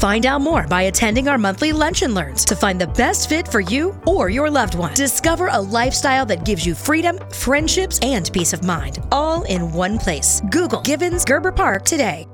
Find out more by attending our monthly Lunch and Learns to find the best fit for you or your loved one. Discover a lifestyle that gives you freedom, friendships, and peace of mind, all in one place. Google Givens Gerber Park today.